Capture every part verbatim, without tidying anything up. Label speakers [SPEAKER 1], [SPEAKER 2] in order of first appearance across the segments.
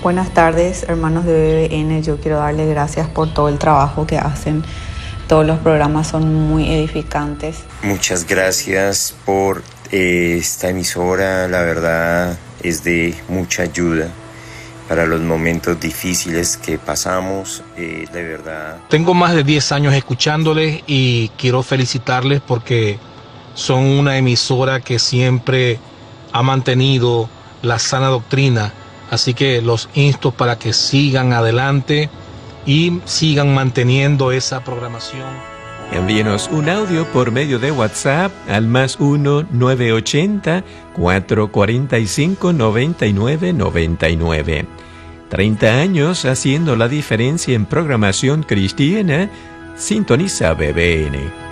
[SPEAKER 1] Buenas tardes, hermanos de B B N. Yo quiero darles gracias por todo el trabajo que hacen. Todos los programas son muy edificantes.
[SPEAKER 2] Muchas gracias por eh, esta emisora. La verdad es de mucha ayuda para los momentos difíciles que pasamos. Eh, de verdad.
[SPEAKER 3] Tengo más de diez años escuchándoles y quiero felicitarles porque son una emisora que siempre ha mantenido la sana doctrina. Así que los insto para que sigan adelante y sigan manteniendo esa programación.
[SPEAKER 4] Envíenos un audio por medio de WhatsApp al más uno nueve ochenta, cuatro cuarenta y cinco, noventa y nueve noventa y nueve. treinta años haciendo la diferencia en programación cristiana. Sintoniza B B N.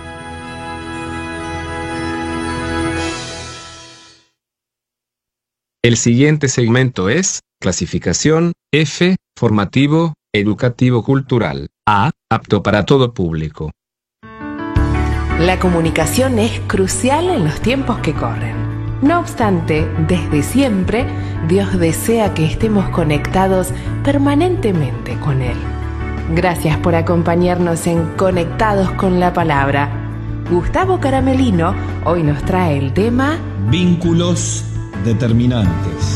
[SPEAKER 5] El siguiente segmento es clasificación F, formativo, educativo cultural. A, apto para todo público.
[SPEAKER 6] La comunicación es crucial en los tiempos que corren. No obstante, desde siempre, Dios desea que estemos conectados permanentemente con Él. Gracias por acompañarnos en Conectados con la Palabra. Gustavo Caramelino hoy nos trae el tema
[SPEAKER 7] Vínculos determinantes.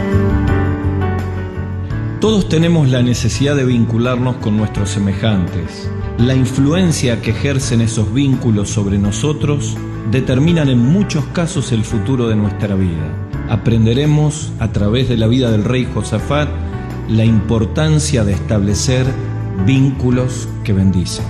[SPEAKER 7] Todos tenemos la necesidad de vincularnos con nuestros semejantes. La influencia que ejercen esos vínculos sobre nosotros determinan en muchos casos el futuro de nuestra vida. Aprenderemos a través de la vida del rey Josafat la importancia de establecer vínculos que bendicen.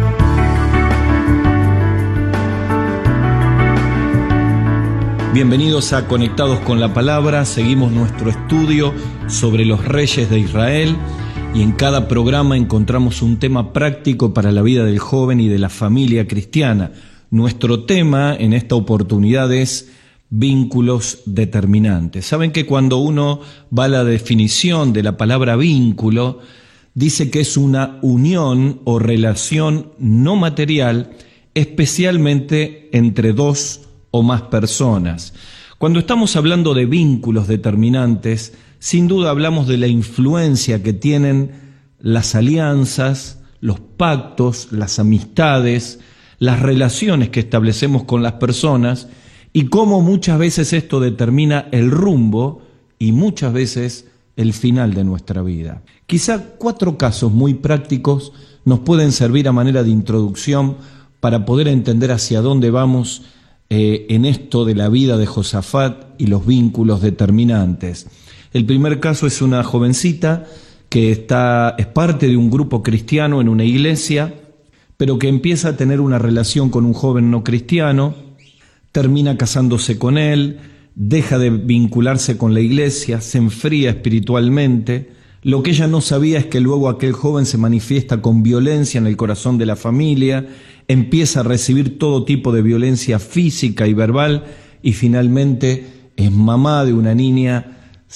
[SPEAKER 7] Bienvenidos a Conectados con la Palabra. Seguimos nuestro estudio sobre los reyes de Israel y en cada programa encontramos un tema práctico para la vida del joven y de la familia cristiana. Nuestro tema en esta oportunidad es vínculos determinantes. Saben que cuando uno va a la definición de la palabra vínculo, dice que es una unión o relación no material, especialmente entre dos o más personas. Cuando estamos hablando de vínculos determinantes, sin duda hablamos de la influencia que tienen las alianzas, los pactos, las amistades, las relaciones que establecemos con las personas y cómo muchas veces esto determina el rumbo y muchas veces el final de nuestra vida. Quizá cuatro casos muy prácticos nos pueden servir a manera de introducción para poder entender hacia dónde vamos Eh, en esto de la vida de Josafat y los vínculos determinantes. El primer caso es una jovencita que está, es parte de un grupo cristiano en una iglesia, pero que empieza a tener una relación con un joven no cristiano, termina casándose con él, deja de vincularse con la iglesia, se enfría espiritualmente. Lo que ella no sabía es que luego aquel joven se manifiesta con violencia en el corazón de la familia, empieza a recibir todo tipo de violencia física y verbal y finalmente es mamá de una niña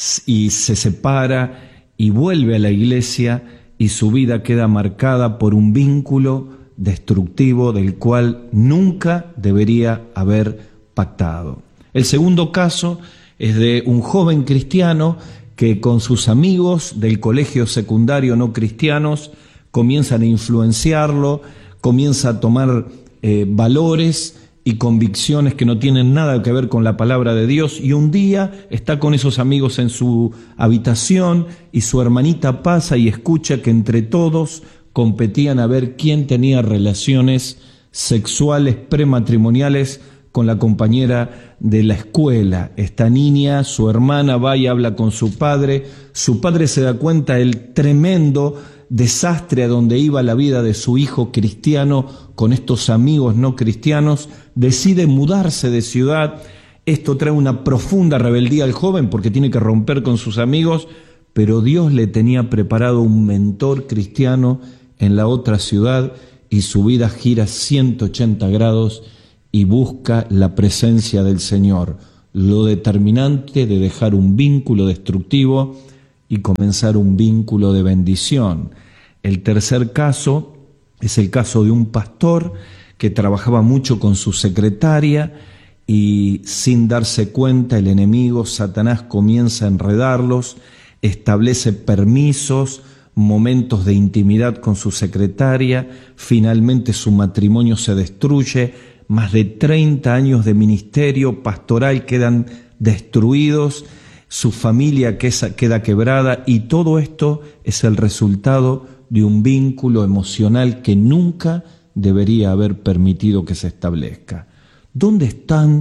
[SPEAKER 7] y se separa y vuelve a la iglesia y su vida queda marcada por un vínculo destructivo del cual nunca debería haber pactado. El segundo caso es de un joven cristiano que con sus amigos del colegio secundario no cristianos comienzan a influenciarlo, comienza a tomar eh, valores y convicciones que no tienen nada que ver con la palabra de Dios y un día está con esos amigos en su habitación y su hermanita pasa y escucha que entre todos competían a ver quién tenía relaciones sexuales prematrimoniales con la compañera de la escuela. Esta niña, su hermana, va y habla con su padre. Su padre se da cuenta del tremendo desastre a donde iba la vida de su hijo cristiano con estos amigos no cristianos. Decide mudarse de ciudad. Esto trae una profunda rebeldía al joven porque tiene que romper con sus amigos, pero Dios le tenía preparado un mentor cristiano en la otra ciudad y su vida gira ciento ochenta grados y busca la presencia del Señor, lo determinante de dejar un vínculo destructivo y comenzar un vínculo de bendición. El tercer caso es el caso de un pastor que trabajaba mucho con su secretaria y sin darse cuenta el enemigo, Satanás, comienza a enredarlos. establece permisos, momentos de intimidad con su secretaria, finalmente su matrimonio se destruye, más de treinta años de ministerio pastoral quedan destruidos, su familia queda quebrada, y todo esto es el resultado de un vínculo emocional que nunca debería haber permitido que se establezca. ¿Dónde están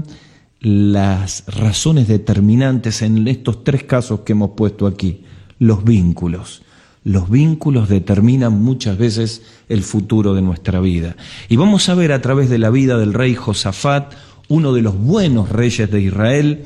[SPEAKER 7] las razones determinantes en estos tres casos que hemos puesto aquí? Los vínculos. Los vínculos determinan muchas veces el futuro de nuestra vida. Y vamos a ver a través de la vida del rey Josafat, uno de los buenos reyes de Israel,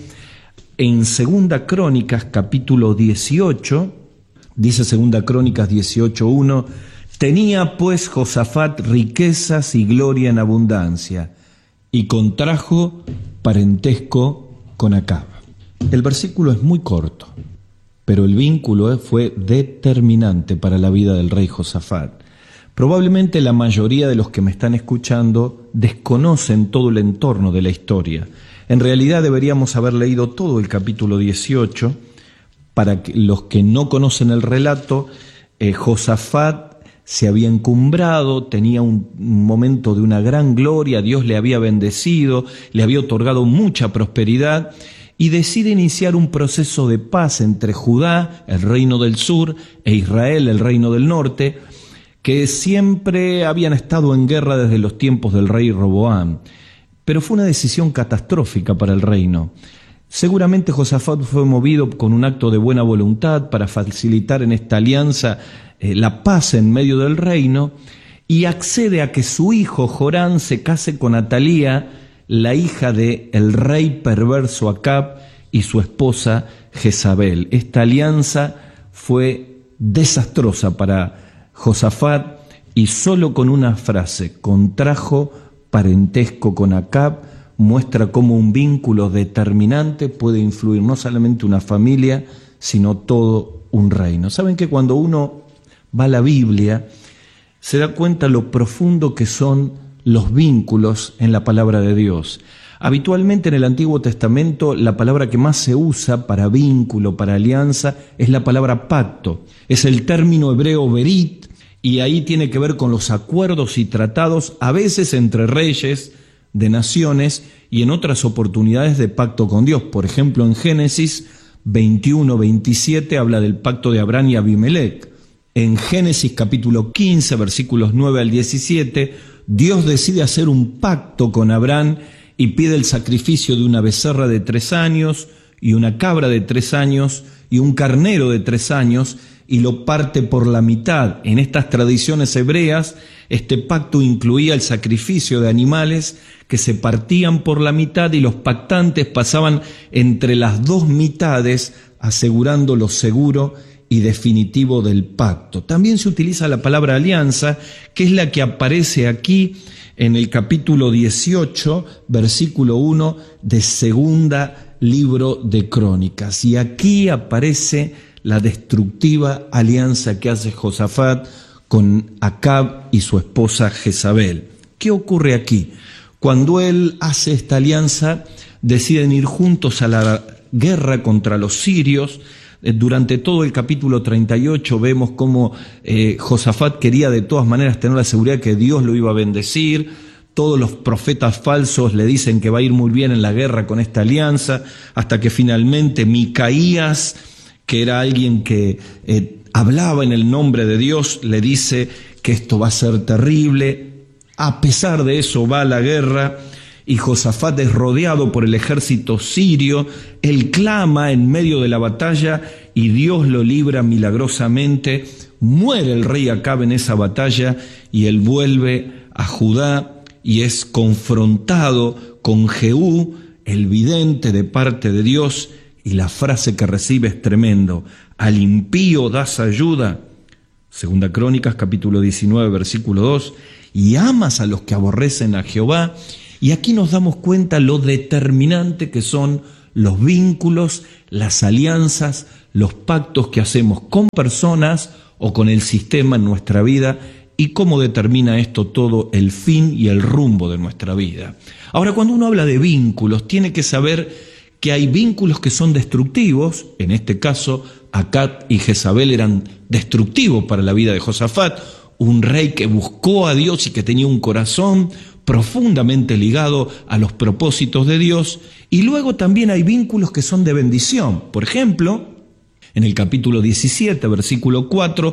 [SPEAKER 7] en Segunda Crónicas, capítulo dieciocho, dice Segunda Crónicas dieciocho uno, tenía pues Josafat riquezas y gloria en abundancia, y contrajo parentesco con Acab. El versículo es muy corto, pero el vínculo fue determinante para la vida del rey Josafat. Probablemente la mayoría de los que me están escuchando desconocen todo el entorno de la historia. En realidad deberíamos haber leído todo el capítulo dieciocho. Para que los que no conocen el relato, eh, Josafat se había encumbrado, tenía un momento de una gran gloria, Dios le había bendecido, le había otorgado mucha prosperidad, y decide iniciar un proceso de paz entre Judá, el reino del sur, e Israel, el reino del norte, que siempre habían estado en guerra desde los tiempos del rey Roboam. Pero fue una decisión catastrófica para el reino. Seguramente Josafat fue movido con un acto de buena voluntad para facilitar en esta alianza eh, la paz en medio del reino, y accede a que su hijo Jorán se case con Atalía, la hija de el rey perverso Acab, y su esposa Jezabel. Esta alianza fue desastrosa para Josafat, y solo con una frase, contrajo parentesco con Acab, muestra cómo un vínculo determinante puede influir no solamente una familia, sino todo un reino. Saben que cuando uno va a la Biblia, se da cuenta lo profundo que son los vínculos en la palabra de Dios. Habitualmente en el Antiguo Testamento la palabra que más se usa para vínculo, para alianza, es la palabra pacto. Es el término hebreo berit, y ahí tiene que ver con los acuerdos y tratados, a veces entre reyes de naciones, y en otras oportunidades de pacto con Dios. Por ejemplo, en Génesis veintiuno veintisiete habla del pacto de Abraham y Abimelec. En Génesis capítulo quince, versículos nueve al diecisiete, Dios decide hacer un pacto con Abraham y pide el sacrificio de una becerra de tres años y una cabra de tres años y un carnero de tres años, y lo parte por la mitad. En estas tradiciones hebreas, este pacto incluía el sacrificio de animales que se partían por la mitad, y los pactantes pasaban entre las dos mitades, asegurando lo seguro y definitivo del pacto. También se utiliza la palabra alianza, que es la que aparece aquí en el capítulo dieciocho, versículo uno de Segunda Libro de Crónicas. Y aquí aparece la destructiva alianza que hace Josafat con Acab y su esposa Jezabel. ¿Qué ocurre aquí? Cuando él hace esta alianza, deciden ir juntos a la guerra contra los sirios. Durante todo el capítulo treinta y ocho vemos cómo eh, Josafat quería de todas maneras tener la seguridad que Dios lo iba a bendecir. Todos los profetas falsos le dicen que va a ir muy bien en la guerra con esta alianza, hasta que finalmente Micaías, que era alguien que eh, hablaba en el nombre de Dios, le dice que esto va a ser terrible. A pesar de eso va a la guerra, y Josafat es rodeado por el ejército sirio. Él clama en medio de la batalla y Dios lo libra milagrosamente. Muere el rey Acab en esa batalla, y él vuelve a Judá y es confrontado con Jehú, el vidente de parte de Dios. Y la frase que recibe es tremendo: al impío das ayuda. Segunda Crónicas, capítulo diecinueve, versículo dos. Y amas a los que aborrecen a Jehová. Y aquí nos damos cuenta lo determinante que son los vínculos, las alianzas, los pactos que hacemos con personas o con el sistema en nuestra vida, y cómo determina esto todo el fin y el rumbo de nuestra vida. Ahora, cuando uno habla de vínculos, tiene que saber que hay vínculos que son destructivos. En este caso, Acab y Jezabel eran destructivos para la vida de Josafat, un rey que buscó a Dios y que tenía un corazón profundamente ligado a los propósitos de Dios. Y luego también hay vínculos que son de bendición. Por ejemplo, en el capítulo diecisiete, versículo cuatro,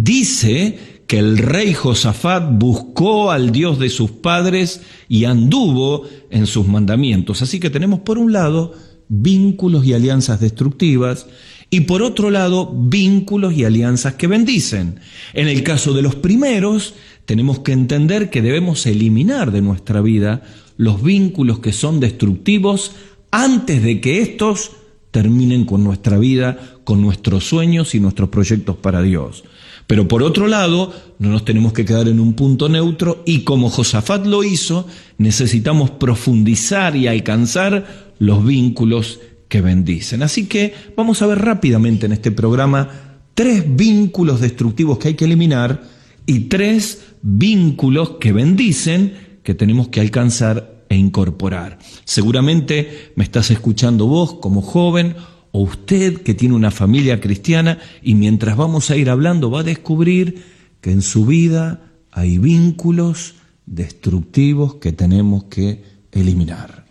[SPEAKER 7] dice que el rey Josafat buscó al Dios de sus padres y anduvo en sus mandamientos. Así que tenemos por un lado vínculos y alianzas destructivas y por otro lado vínculos y alianzas que bendicen. En el caso de los primeros, tenemos que entender que debemos eliminar de nuestra vida los vínculos que son destructivos antes de que estos terminen con nuestra vida, con nuestros sueños y nuestros proyectos para Dios. Pero por otro lado, no nos tenemos que quedar en un punto neutro y como Josafat lo hizo, necesitamos profundizar y alcanzar los vínculos que bendicen. Así que vamos a ver rápidamente en este programa tres vínculos destructivos que hay que eliminar y tres vínculos que bendicen que tenemos que alcanzar e incorporar. Seguramente me estás escuchando vos como joven o usted que tiene una familia cristiana y mientras vamos a ir hablando va a descubrir que en su vida hay vínculos destructivos que tenemos que eliminar.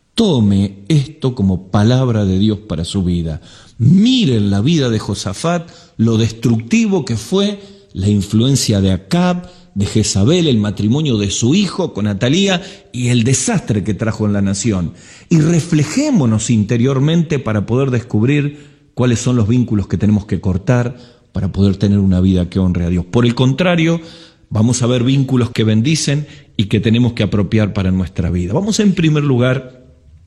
[SPEAKER 7] Tome esto como palabra de Dios para su vida. Mire en la vida de Josafat lo destructivo que fue la influencia de Acab, de Jezabel, el matrimonio de su hijo con Atalía y el desastre que trajo en la nación. Y reflejémonos interiormente para poder descubrir cuáles son los vínculos que tenemos que cortar para poder tener una vida que honre a Dios. Por el contrario, vamos a ver vínculos que bendicen y que tenemos que apropiar para nuestra vida. Vamos en primer lugar,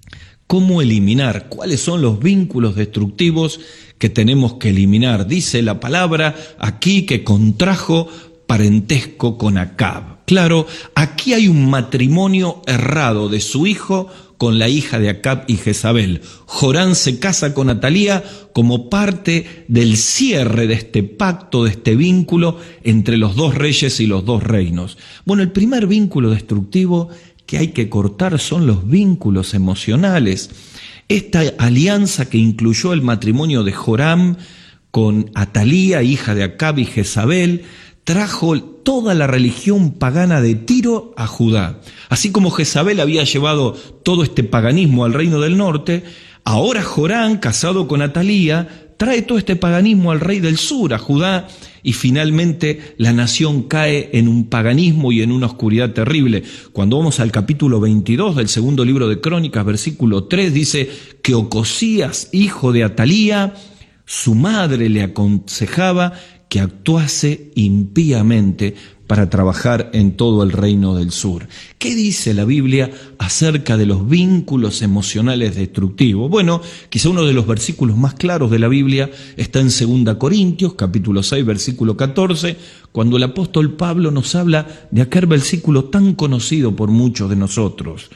[SPEAKER 7] cómo eliminar, cuáles son los vínculos destructivos que tenemos que eliminar. Dice la palabra aquí que contrajo parentesco con Acab. Claro, aquí hay un matrimonio errado de su hijo con la hija de Acab y Jezabel. Jorán se casa con Atalía como parte del cierre de este pacto, de este vínculo entre los dos reyes y los dos reinos. Bueno, el primer vínculo destructivo que hay que cortar son los vínculos emocionales. Esta alianza que incluyó el matrimonio de Joram con Atalía, hija de Acab y Jezabel, trajo toda la religión pagana de Tiro a Judá. Así como Jezabel había llevado todo este paganismo al reino del norte, ahora Jorán, casado con Atalía, trae todo este paganismo al rey del sur, a Judá, y finalmente la nación cae en un paganismo y en una oscuridad terrible. Cuando vamos al capítulo veintidós del segundo libro de Crónicas, versículo tres, dice que Ocosías, hijo de Atalía, su madre le aconsejaba que actuase impíamente para trabajar en todo el reino del sur. ¿Qué dice la Biblia acerca de los vínculos emocionales destructivos? Bueno, quizá uno de los versículos más claros de la Biblia está en segunda Corintios, capítulo seis, versículo catorce, cuando el apóstol Pablo nos habla de aquel versículo tan conocido por muchos de nosotros.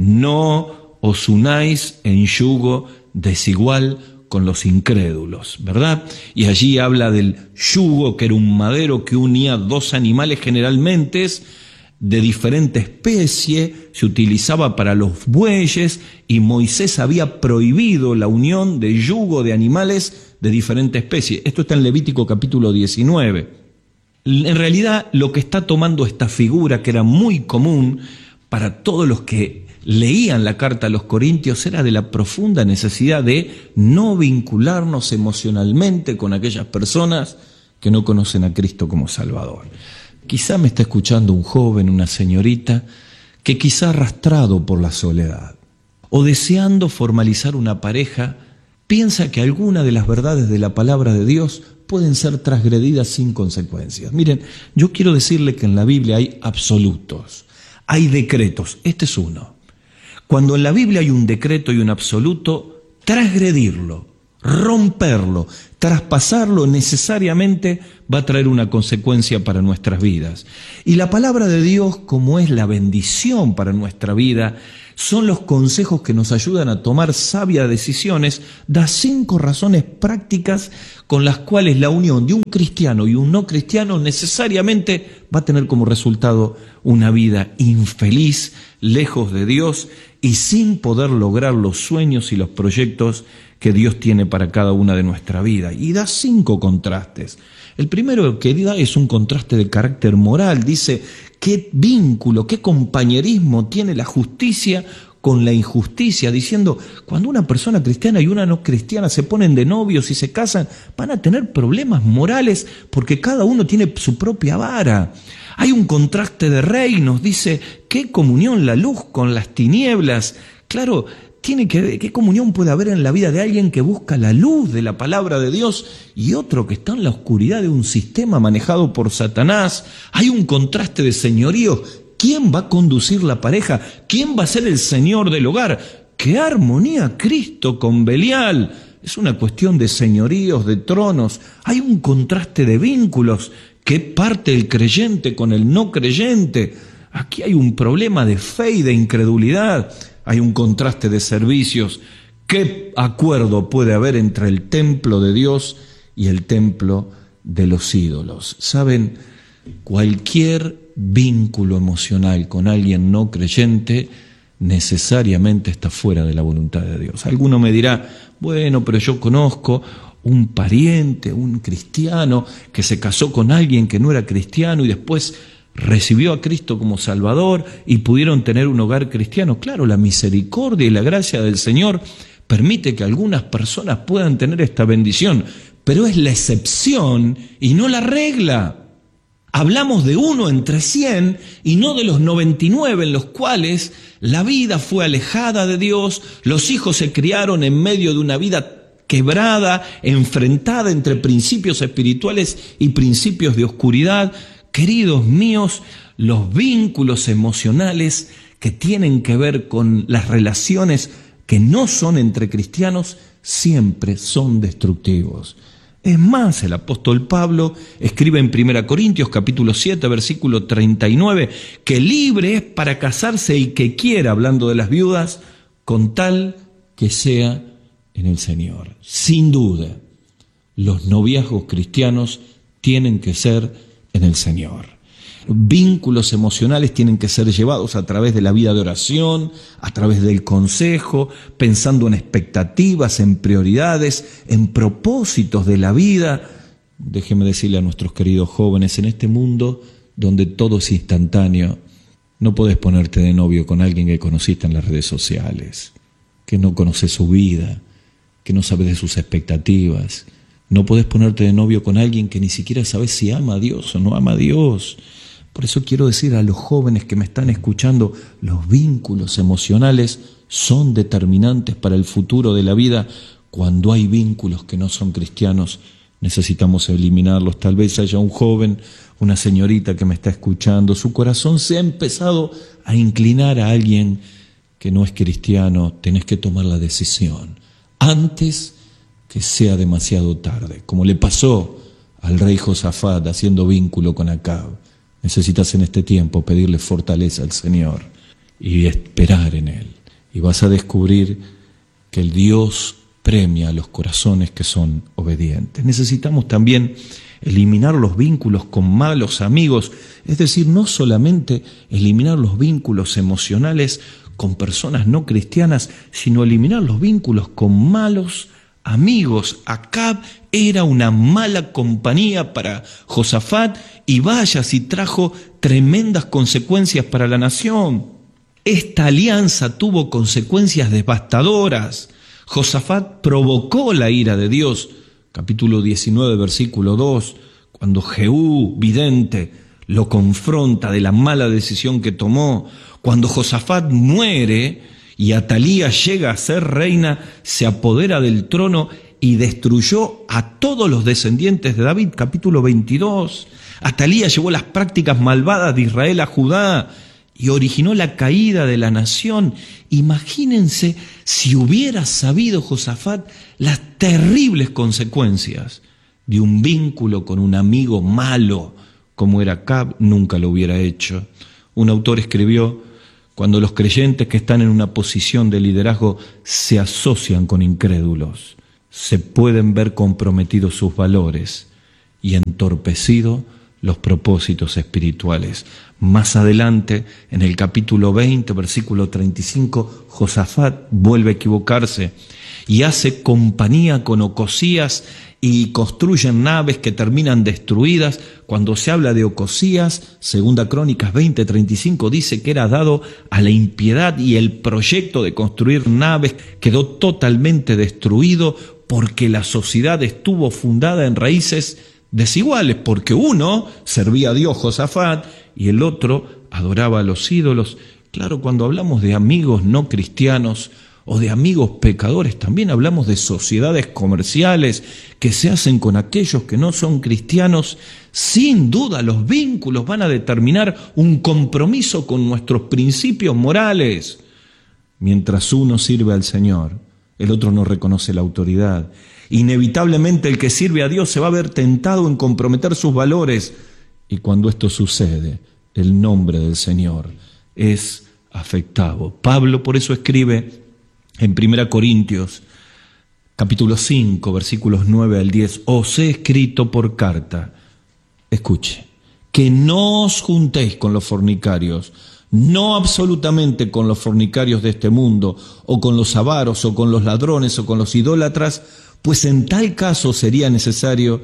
[SPEAKER 7] No os unáis en yugo desigual con los incrédulos, ¿verdad? Y allí habla del yugo, que era un madero que unía dos animales generalmente de diferente especie, se utilizaba para los bueyes y Moisés había prohibido la unión de yugo de animales de diferente especie. Esto está en Levítico capítulo diecinueve. En realidad lo que está tomando esta figura, que era muy común para todos los que leían la carta a los Corintios, era de la profunda necesidad de no vincularnos emocionalmente con aquellas personas que no conocen a Cristo como Salvador. Quizá me está escuchando un joven, una señorita, que quizá arrastrado por la soledad o deseando formalizar una pareja, piensa que alguna de las verdades de la palabra de Dios pueden ser transgredidas sin consecuencias. Miren, yo quiero decirle que en la Biblia hay absolutos, hay decretos, este es uno. Cuando en la Biblia hay un decreto y un absoluto, transgredirlo, romperlo, traspasarlo necesariamente va a traer una consecuencia para nuestras vidas. Y la palabra de Dios, como es la bendición para nuestra vida, son los consejos que nos ayudan a tomar sabias decisiones, da cinco razones prácticas con las cuales la unión de un cristiano y un no cristiano necesariamente va a tener como resultado una vida infeliz, lejos de Dios y sin poder lograr los sueños y los proyectos que Dios tiene para cada una de nuestra vida. Y da cinco contrastes. El primero que da es un contraste de carácter moral. Dice, qué vínculo, qué compañerismo tiene la justicia con la injusticia, diciendo, cuando una persona cristiana y una no cristiana se ponen de novios y se casan, van a tener problemas morales porque cada uno tiene su propia vara. Hay un contraste de reinos, dice, qué comunión la luz con las tinieblas. Claro, tiene que ver, qué comunión puede haber en la vida de alguien que busca la luz de la palabra de Dios y otro que está en la oscuridad de un sistema manejado por Satanás. Hay un contraste de señorío. ¿Quién va a conducir la pareja? ¿Quién va a ser el señor del hogar? ¡Qué armonía Cristo con Belial! Es una cuestión de señoríos, de tronos. Hay un contraste de vínculos. ¿Qué parte el creyente con el no creyente? Aquí hay un problema de fe y de incredulidad. Hay un contraste de servicios. ¿Qué acuerdo puede haber entre el templo de Dios y el templo de los ídolos? ¿Saben? Cualquier vínculo emocional con alguien no creyente necesariamente está fuera de la voluntad de Dios. Alguno me dirá, bueno, pero yo conozco un pariente, un cristiano que se casó con alguien que no era cristiano y después recibió a Cristo como Salvador y pudieron tener un hogar cristiano. Claro, la misericordia y la gracia del Señor permite que algunas personas puedan tener esta bendición, pero es la excepción y no la regla. Hablamos de uno entre cien y no de los noventa y nueve en los cuales la vida fue alejada de Dios, los hijos se criaron en medio de una vida quebrada, enfrentada entre principios espirituales y principios de oscuridad. Queridos míos, los vínculos emocionales que tienen que ver con las relaciones que no son entre cristianos siempre son destructivos. Es más, el apóstol Pablo escribe en primera Corintios capítulo siete, versículo treinta y nueve, que libre es para casarse y que quiera, hablando de las viudas, con tal que sea en el Señor. Sin duda, los noviazgos cristianos tienen que ser en el Señor. Vínculos emocionales tienen que ser llevados a través de la vida de oración, a través del consejo, pensando en expectativas, en prioridades, en propósitos de la vida. Déjeme decirle a nuestros queridos jóvenes, en este mundo donde todo es instantáneo, no podés ponerte de novio con alguien que conociste en las redes sociales, que no conoces su vida, que no sabes de sus expectativas. No podés ponerte de novio con alguien que ni siquiera sabes si ama a Dios o no ama a Dios. Por eso quiero decir a los jóvenes que me están escuchando, los vínculos emocionales son determinantes para el futuro de la vida. Cuando hay vínculos que no son cristianos, necesitamos eliminarlos. Tal vez haya un joven, una señorita que me está escuchando, su corazón se ha empezado a inclinar a alguien que no es cristiano. Tenés que tomar la decisión antes que sea demasiado tarde, como le pasó al rey Josafat haciendo vínculo con Acab. Necesitas en este tiempo pedirle fortaleza al Señor y esperar en Él. Y vas a descubrir que el Dios premia a los corazones que son obedientes. Necesitamos también eliminar los vínculos con malos amigos, es decir, no solamente eliminar los vínculos emocionales con personas no cristianas, sino eliminar los vínculos con malos amigos. Acab era una mala compañía para Josafat y vaya si trajo tremendas consecuencias para la nación. Esta alianza tuvo consecuencias devastadoras. Josafat provocó la ira de Dios. Capítulo diecinueve, versículo dos, cuando Jehú, vidente, lo confronta de la mala decisión que tomó. Cuando Josafat muere y Atalía llega a ser reina, se apodera del trono y destruyó a todos los descendientes de David. Capítulo veintidós. Atalía llevó las prácticas malvadas de Israel a Judá y originó la caída de la nación. Imagínense si hubiera sabido Josafat las terribles consecuencias de un vínculo con un amigo malo como era Acab, nunca lo hubiera hecho. Un autor escribió: cuando los creyentes que están en una posición de liderazgo se asocian con incrédulos, se pueden ver comprometidos sus valores y entorpecido los propósitos espirituales. Más adelante, en el capítulo veinte, versículo treinta y cinco, Josafat vuelve a equivocarse y hace compañía con Ocosías y construyen naves que terminan destruidas. Cuando se habla de Ocosías, Segunda Crónicas veinte, treinta y cinco, dice que era dado a la impiedad y el proyecto de construir naves quedó totalmente destruido porque la sociedad estuvo fundada en raíces desiguales, porque uno servía a Dios, Josafat, y el otro adoraba a los ídolos. Claro, cuando hablamos de amigos no cristianos o de amigos pecadores, también hablamos de sociedades comerciales que se hacen con aquellos que no son cristianos. Sin duda, los vínculos van a determinar un compromiso con nuestros principios morales. Mientras uno sirve al Señor, el otro no reconoce la autoridad. Inevitablemente el que sirve a Dios se va a ver tentado en comprometer sus valores. Y cuando esto sucede, el nombre del Señor es afectado. Pablo por eso escribe en Primera Corintios, capítulo cinco, versículos nueve al diez, os he escrito por carta, escuche, que no os juntéis con los fornicarios, no absolutamente con los fornicarios de este mundo, o con los avaros, o con los ladrones, o con los idólatras, pues en tal caso sería necesario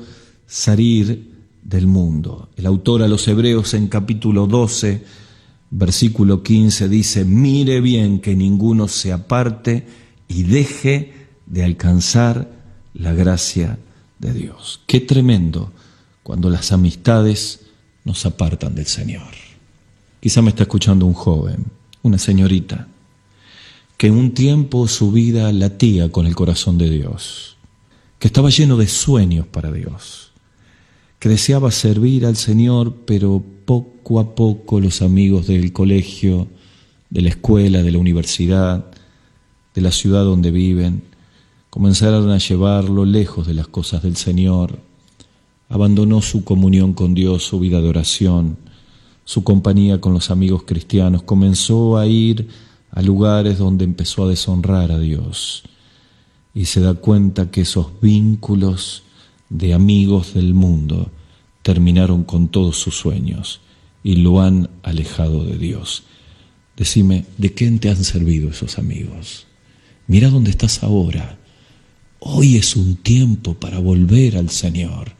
[SPEAKER 7] salir del mundo. El autor a los Hebreos en capítulo doce, versículo quince dice, mire bien que ninguno se aparte y deje de alcanzar la gracia de Dios. Qué tremendo cuando las amistades nos apartan del Señor. Quizá me está escuchando un joven, una señorita, que en un tiempo su vida latía con el corazón de Dios, que estaba lleno de sueños para Dios, que deseaba servir al Señor, pero poco a poco los amigos del colegio, de la escuela, de la universidad, de la ciudad donde viven, comenzaron a llevarlo lejos de las cosas del Señor. Abandonó su comunión con Dios, su vida de oración, su compañía con los amigos cristianos. Comenzó a ir a lugares donde empezó a deshonrar a Dios. Y se da cuenta que esos vínculos de amigos del mundo terminaron con todos sus sueños y lo han alejado de Dios. Decime, ¿de qué te han servido esos amigos? Mira dónde estás ahora. Hoy es un tiempo para volver al Señor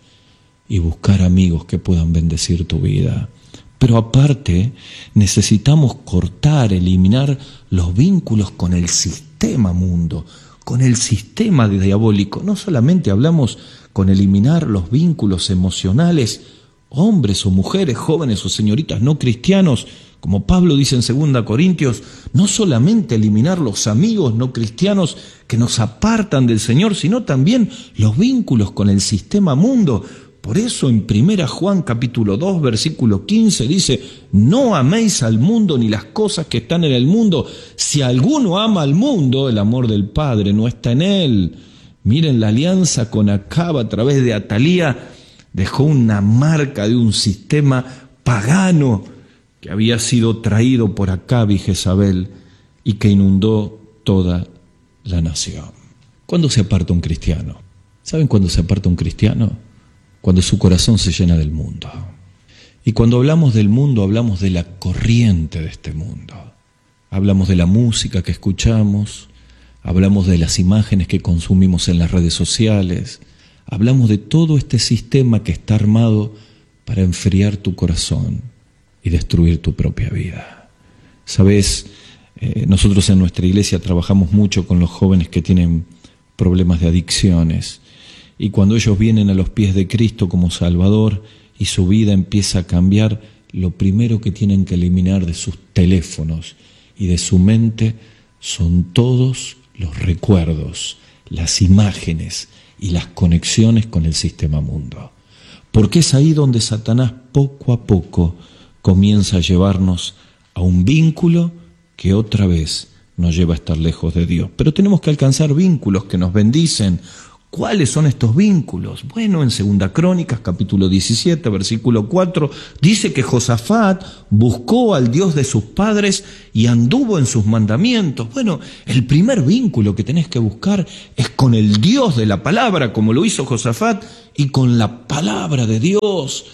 [SPEAKER 7] y buscar amigos que puedan bendecir tu vida. Pero aparte, necesitamos cortar, eliminar los vínculos con el sistema mundo, con el sistema diabólico. No solamente hablamos con eliminar los vínculos emocionales, hombres o mujeres, jóvenes o señoritas no cristianos, como Pablo dice en Segunda Corintios, no solamente eliminar los amigos no cristianos que nos apartan del Señor, sino también los vínculos con el sistema mundo. Por eso en Primera Juan capítulo dos, versículo quince dice, no améis al mundo ni las cosas que están en el mundo. Si alguno ama al mundo, el amor del Padre no está en él. Miren, la alianza con Acab a través de Atalía dejó una marca de un sistema pagano que había sido traído por Acab y Jezabel y que inundó toda la nación. ¿Cuándo se aparta un cristiano? ¿Saben cuándo se aparta un cristiano? Cuando su corazón se llena del mundo. Y cuando hablamos del mundo, hablamos de la corriente de este mundo. Hablamos de la música que escuchamos, hablamos de las imágenes que consumimos en las redes sociales, hablamos de todo este sistema que está armado para enfriar tu corazón y destruir tu propia vida. Sabes, eh, nosotros en nuestra iglesia trabajamos mucho con los jóvenes que tienen problemas de adicciones. Y cuando ellos vienen a los pies de Cristo como Salvador y su vida empieza a cambiar, lo primero que tienen que eliminar de sus teléfonos y de su mente son todos los recuerdos, las imágenes y las conexiones con el sistema mundo. Porque es ahí donde Satanás poco a poco comienza a llevarnos a un vínculo que otra vez nos lleva a estar lejos de Dios. Pero tenemos que alcanzar vínculos que nos bendicen. ¿Cuáles son estos vínculos? Bueno, en Segunda Crónicas, capítulo diecisiete, versículo cuatro, dice que Josafat buscó al Dios de sus padres y anduvo en sus mandamientos. Bueno, el primer vínculo que tenés que buscar es con el Dios de la palabra, como lo hizo Josafat, y con la palabra de Dios.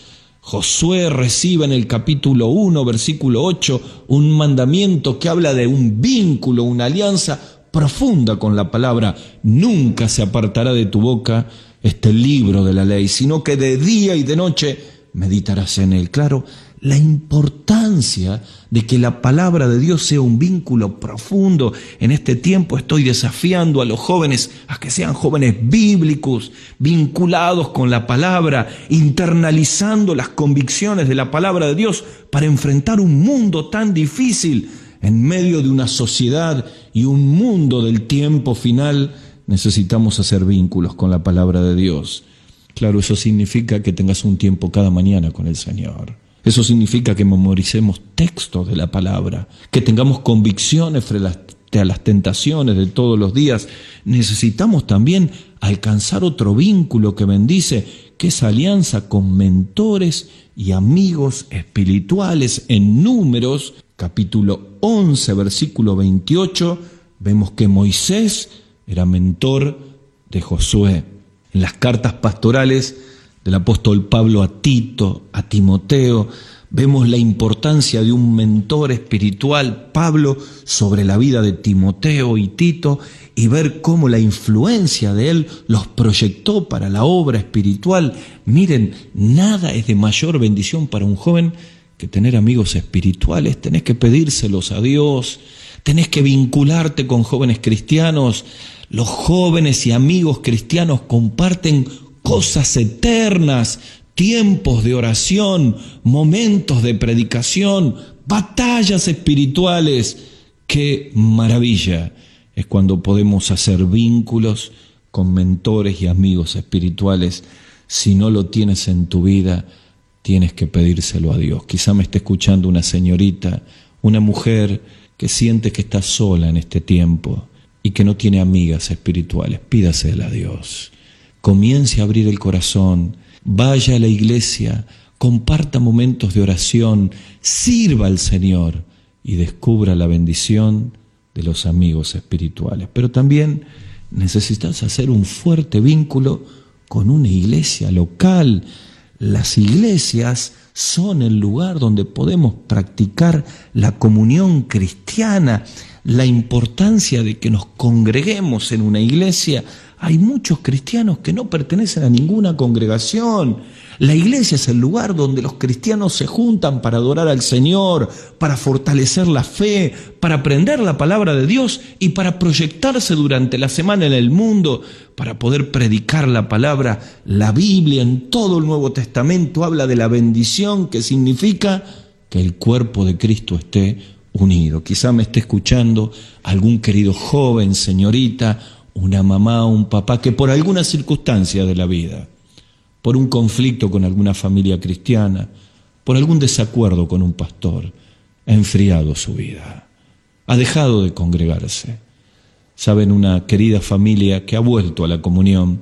[SPEAKER 7] Josué recibe en el capítulo uno, versículo ocho, un mandamiento que habla de un vínculo, una alianza profunda con la palabra. Nunca se apartará de tu boca este libro de la ley, sino que de día y de noche meditarás en él. Claro, la importancia de que la palabra de Dios sea un vínculo profundo. En este tiempo estoy desafiando a los jóvenes a que sean jóvenes bíblicos, vinculados con la palabra, internalizando las convicciones de la palabra de Dios para enfrentar un mundo tan difícil. En medio de una sociedad y un mundo del tiempo final, necesitamos hacer vínculos con la palabra de Dios. Claro, eso significa que tengas un tiempo cada mañana con el Señor. Eso significa que memoricemos textos de la palabra, que tengamos convicciones frente a las tentaciones de todos los días. Necesitamos también alcanzar otro vínculo que bendice, que es alianza con mentores y amigos espirituales. En Números, capítulo once, versículo veintiocho, vemos que Moisés era mentor de Josué. En las cartas pastorales del apóstol Pablo a Tito, a Timoteo, vemos la importancia de un mentor espiritual, Pablo, sobre la vida de Timoteo y Tito, y ver cómo la influencia de él los proyectó para la obra espiritual. Miren, nada es de mayor bendición para un joven que tener amigos espirituales. Tenés que pedírselos a Dios, tenés que vincularte con jóvenes cristianos. Los jóvenes y amigos cristianos comparten cosas eternas, tiempos de oración, momentos de predicación, batallas espirituales. ¡Qué maravilla! Es cuando podemos hacer vínculos con mentores y amigos espirituales. Si no lo tienes en tu vida, tienes que pedírselo a Dios. Quizá me esté escuchando una señorita, una mujer que siente que está sola en este tiempo y que no tiene amigas espirituales. Pídasela a Dios. Comience a abrir el corazón, vaya a la iglesia, comparta momentos de oración, sirva al Señor y descubra la bendición de los amigos espirituales. Pero también necesitas hacer un fuerte vínculo con una iglesia local. Las iglesias son el lugar donde podemos practicar la comunión cristiana. La importancia de que nos congreguemos en una iglesia. Hay muchos cristianos que no pertenecen a ninguna congregación. La iglesia es el lugar donde los cristianos se juntan para adorar al Señor, para fortalecer la fe, para aprender la palabra de Dios y para proyectarse durante la semana en el mundo, para poder predicar la palabra. La Biblia en todo el Nuevo Testamento habla de la bendición que significa que el cuerpo de Cristo esté unido. Quizá me esté escuchando algún querido joven, señorita, una mamá o un papá que por alguna circunstancia de la vida, por un conflicto con alguna familia cristiana, por algún desacuerdo con un pastor, ha enfriado su vida, ha dejado de congregarse. Saben, una querida familia que ha vuelto a la comunión,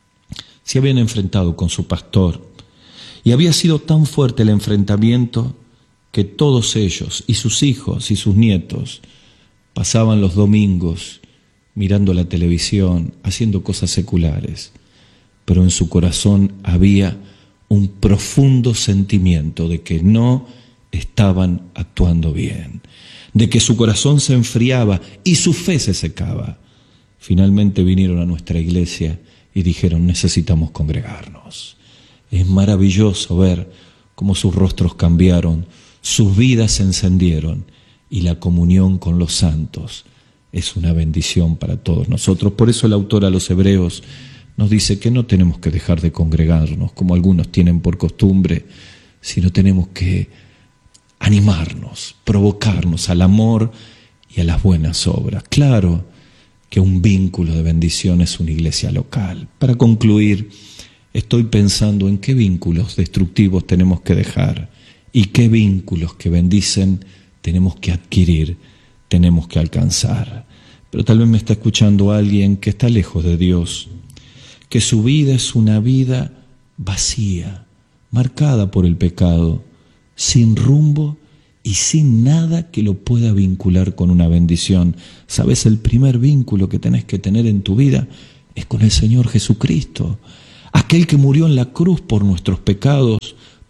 [SPEAKER 7] se habían enfrentado con su pastor y había sido tan fuerte el enfrentamiento que todos ellos y sus hijos y sus nietos pasaban los domingos mirando la televisión, haciendo cosas seculares, pero en su corazón había un profundo sentimiento de que no estaban actuando bien, de que su corazón se enfriaba y su fe se secaba. Finalmente vinieron a nuestra iglesia y dijeron: necesitamos congregarnos. Es maravilloso ver cómo sus rostros cambiaron, sus vidas se encendieron y la comunión con los santos es una bendición para todos nosotros. Por eso el autor a los Hebreos nos dice que no tenemos que dejar de congregarnos como algunos tienen por costumbre, sino tenemos que animarnos, provocarnos al amor y a las buenas obras. Claro que un vínculo de bendición es una iglesia local. Para concluir, estoy pensando en qué vínculos destructivos tenemos que dejar y qué vínculos que bendicen tenemos que adquirir, tenemos que alcanzar. Pero tal vez me está escuchando alguien que está lejos de Dios, que su vida es una vida vacía, marcada por el pecado, sin rumbo y sin nada que lo pueda vincular con una bendición. ¿Sabes? El primer vínculo que tenés que tener en tu vida es con el Señor Jesucristo, aquel que murió en la cruz por nuestros pecados,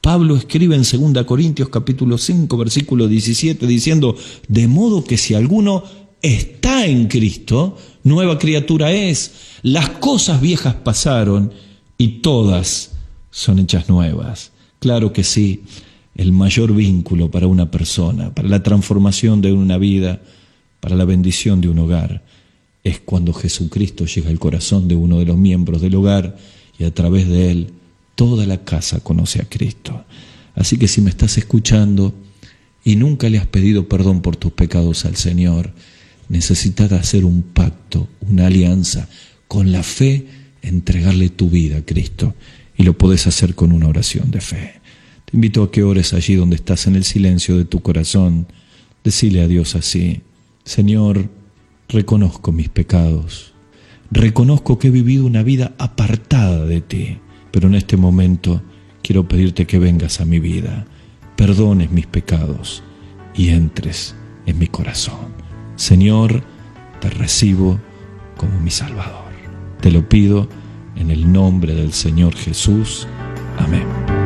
[SPEAKER 7] Pablo escribe en segunda Corintios capítulo cinco, versículo diecisiete, diciendo: de modo que si alguno está en Cristo, nueva criatura es. Las cosas viejas pasaron y todas son hechas nuevas. Claro que sí, el mayor vínculo para una persona, para la transformación de una vida, para la bendición de un hogar, es cuando Jesucristo llega al corazón de uno de los miembros del hogar y a través de él toda la casa conoce a Cristo. Así que si me estás escuchando y nunca le has pedido perdón por tus pecados al Señor, necesitas hacer un pacto, una alianza con la fe, entregarle tu vida a Cristo, y lo podés hacer con una oración de fe. Te invito a que ores allí donde estás, en el silencio de tu corazón. Decile a Dios así: Señor, reconozco mis pecados, reconozco que he vivido una vida apartada de ti, pero en este momento quiero pedirte que vengas a mi vida, perdones mis pecados y entres en mi corazón. Señor, te recibo como mi Salvador. Te lo pido en el nombre del Señor Jesús. Amén.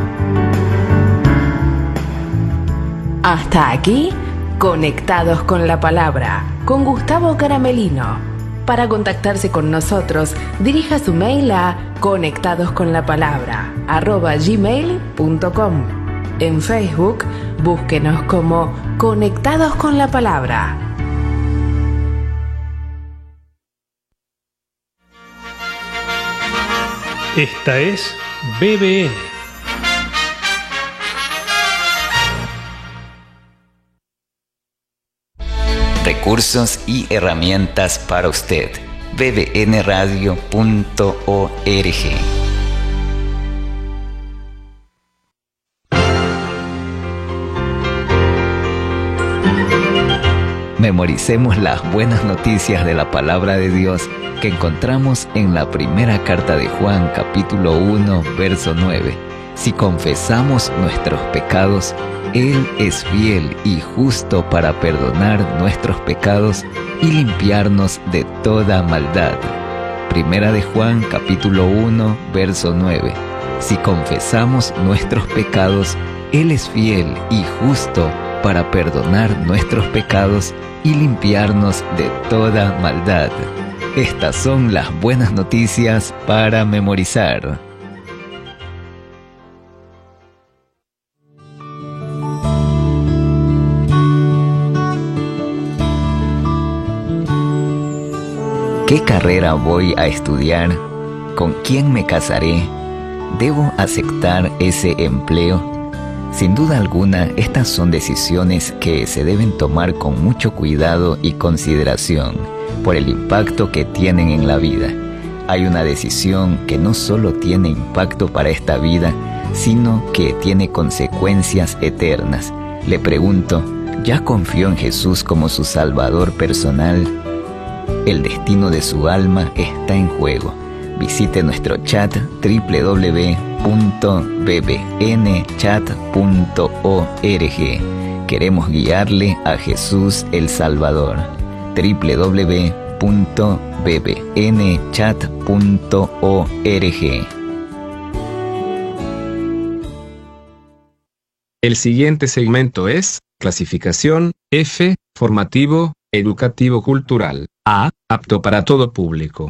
[SPEAKER 6] Hasta aquí, Conectados con la Palabra, con Gustavo Caramelino. Para contactarse con nosotros, dirija su mail a conectadosconlapalabra arroba gmail punto com. En Facebook, búsquenos como Conectados con la Palabra.
[SPEAKER 3] Esta es B B N.
[SPEAKER 8] Recursos y herramientas para usted. b b n radio punto org. Memoricemos las buenas noticias de la palabra de Dios que encontramos en la primera carta de Juan, capítulo uno, verso nueve. Si confesamos nuestros pecados, Él es fiel y justo para perdonar nuestros pecados y limpiarnos de toda maldad. Primera de Juan, capítulo uno, verso nueve. Si confesamos nuestros pecados, Él es fiel y justo para perdonar nuestros pecados y limpiarnos de toda maldad. Estas son las buenas noticias para memorizar. ¿Qué carrera voy a estudiar? ¿Con quién me casaré? ¿Debo aceptar ese empleo? Sin duda alguna, estas son decisiones que se deben tomar con mucho cuidado y consideración por el impacto que tienen en la vida. Hay una decisión que no solo tiene impacto para esta vida, sino que tiene consecuencias eternas. Le pregunto, ¿ya confió en Jesús como su Salvador personal? El destino de su alma está en juego. Visite nuestro chat doble u doble u doble u punto b b n chat punto org. Queremos guiarle a Jesús el Salvador. doble u doble u doble u punto b b n chat punto org.
[SPEAKER 5] El siguiente segmento es clasificación F, formativo, educativo cultural. A, apto para todo público.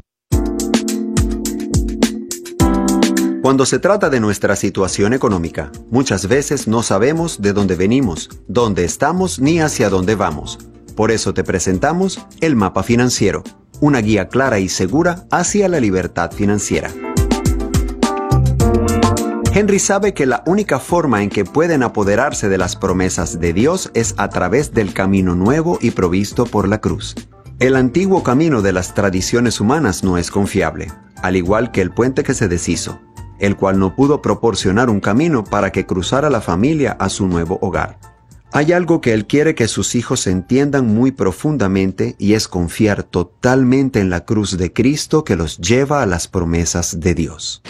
[SPEAKER 9] Cuando se trata de nuestra situación económica, muchas veces no sabemos de dónde venimos, dónde estamos ni hacia dónde vamos. Por eso te presentamos el Mapa Financiero, una guía clara y segura hacia la libertad financiera. Henry sabe que la única forma en que pueden apoderarse de las promesas de Dios es a través del camino nuevo y provisto por la cruz. El antiguo camino de las tradiciones humanas no es confiable, al igual que el puente que se deshizo, el cual no pudo proporcionar un camino para que cruzara la familia a su nuevo hogar. Hay algo que Él quiere que sus hijos entiendan muy profundamente y es confiar totalmente en la cruz de Cristo que los lleva a las promesas de Dios.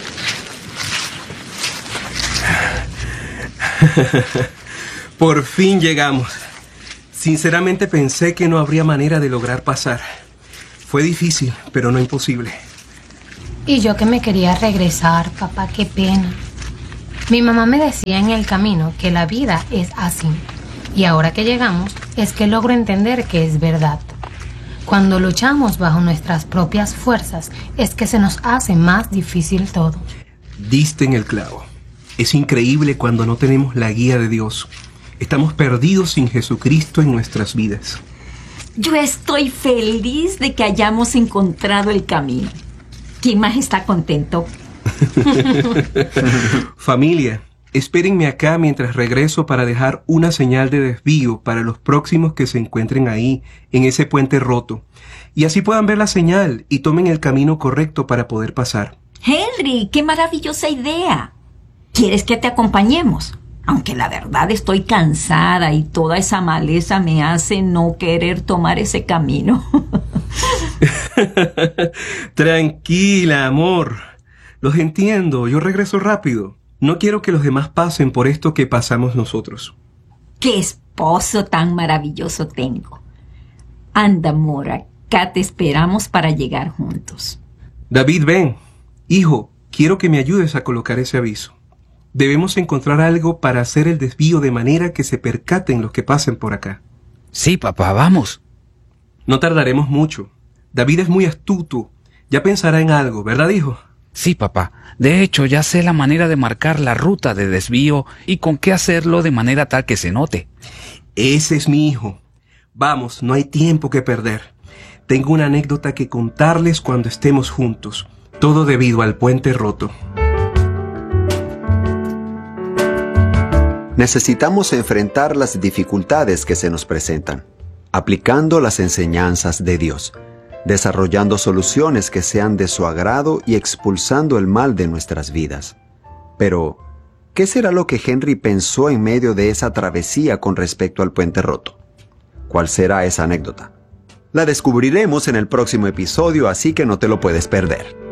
[SPEAKER 10] Por fin llegamos. Sinceramente pensé que no habría manera de lograr pasar. Fue difícil, pero no imposible.
[SPEAKER 11] Y yo que me quería regresar, papá, qué pena. Mi mamá me decía en el camino que la vida es así. Y ahora que llegamos, es que logro entender que es verdad. Cuando luchamos bajo nuestras propias fuerzas, es que se nos hace más difícil todo.
[SPEAKER 10] Diste en el clavo. Es increíble cuando no tenemos la guía de Dios. Estamos perdidos sin Jesucristo en nuestras vidas.
[SPEAKER 12] Yo estoy feliz de que hayamos encontrado el camino. ¿Quién más está contento?
[SPEAKER 10] Familia, espérenme acá mientras regreso para dejar una señal de desvío para los próximos que se encuentren ahí, en ese puente roto. Y así puedan ver la señal y tomen el camino correcto para poder pasar.
[SPEAKER 12] Henry, qué maravillosa idea. ¿Quieres que te acompañemos? Aunque la verdad estoy cansada y toda esa maleza me hace no querer tomar ese camino.
[SPEAKER 10] Tranquila, amor. Los entiendo, yo regreso rápido. No quiero que los demás pasen por esto que pasamos nosotros.
[SPEAKER 12] ¡Qué esposo tan maravilloso tengo! Anda, amor, acá te esperamos para llegar juntos.
[SPEAKER 10] David, ven. Hijo, quiero que me ayudes a colocar ese aviso. Debemos encontrar algo para hacer el desvío de manera que se percaten los que pasen por acá.
[SPEAKER 13] Sí, papá, vamos.
[SPEAKER 10] No tardaremos mucho. David es muy astuto. Ya pensará en algo, ¿verdad, hijo?
[SPEAKER 13] Sí, papá. De hecho, ya sé la manera de marcar la ruta de desvío y con qué hacerlo de manera tal que se note.
[SPEAKER 10] Ese es mi hijo. Vamos, no hay tiempo que perder. Tengo una anécdota que contarles cuando estemos juntos. Todo debido al puente roto.
[SPEAKER 9] Necesitamos enfrentar las dificultades que se nos presentan, aplicando las enseñanzas de Dios, desarrollando soluciones que sean de su agrado y expulsando el mal de nuestras vidas. Pero, ¿qué será lo que Henry pensó en medio de esa travesía con respecto al puente roto? ¿Cuál será esa anécdota? La descubriremos en el próximo episodio, así que no te lo puedes perder.